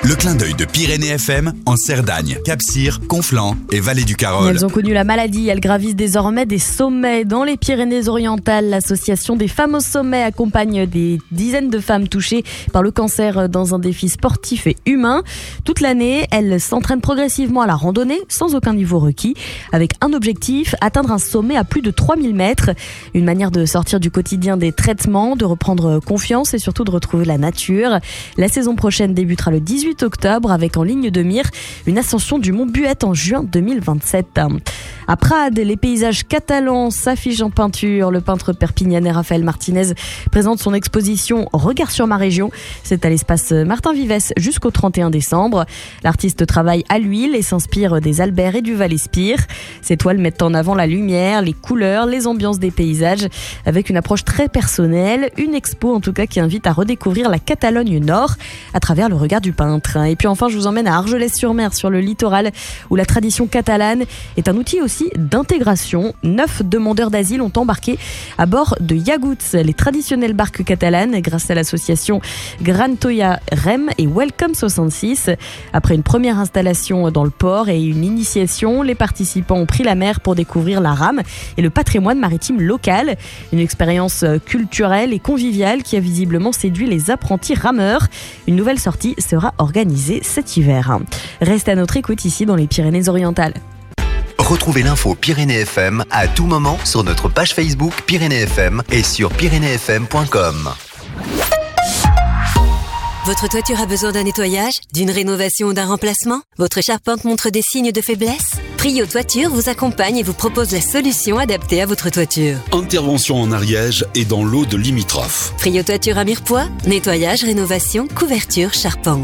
Le clin d'œil de Pyrénées FM en Cerdagne, Cap-Cyr, Conflans et Vallée du Carol. Elles ont connu la maladie, elles gravissent désormais des sommets. Dans les Pyrénées-Orientales, l'association des femmes au sommet accompagne des dizaines de femmes touchées par le cancer dans un défi sportif et humain. Toute l'année, elles s'entraînent progressivement à la randonnée sans aucun niveau requis, avec un objectif, atteindre un sommet à plus de 3000 mètres. Une manière de sortir du quotidien des traitements, de reprendre confiance et surtout de retrouver la nature. La saison prochaine débutera le 18 octobre avec en ligne de mire une ascension du mont Buette en juin 2027. À Prades, les paysages catalans s'affichent en peinture. Le peintre perpignanais Raphaël Martinez présente son exposition Regard sur ma région. C'est à l'espace Martin Vivès jusqu'au 31 décembre. L'artiste travaille à l'huile et s'inspire des Albert et du Val-Espire. Ses toiles mettent en avant la lumière, les couleurs, les ambiances des paysages avec une approche très personnelle. Une expo en tout cas qui invite à redécouvrir la Catalogne Nord à travers le regard du peintre. Et puis enfin, je vous emmène à Argelès-sur-Mer, sur le littoral, où la tradition catalane est un outil aussi d'intégration. 9 demandeurs d'asile ont embarqué à bord de Yaguts, les traditionnelles barques catalanes, grâce à l'association Gran Toia Rem et Welcome 66. Après une première installation dans le port et une initiation, les participants ont pris la mer pour découvrir la rame et le patrimoine maritime local. Une expérience culturelle et conviviale qui a visiblement séduit les apprentis rameurs. Une nouvelle sortie sera organisée cet hiver. Reste à notre écoute ici dans les Pyrénées-Orientales. Retrouvez l'info Pyrénées FM à tout moment sur notre page Facebook Pyrénées FM et sur pyrénéesfm.com. Votre toiture a besoin d'un nettoyage, d'une rénovation ou d'un remplacement? Votre charpente montre des signes de faiblesse? Prio Toiture vous accompagne et vous propose la solution adaptée à votre toiture. Intervention en Ariège et dans l'eau de limitrophes. Prio Toiture à Mirepoix, nettoyage, rénovation, couverture, charpente.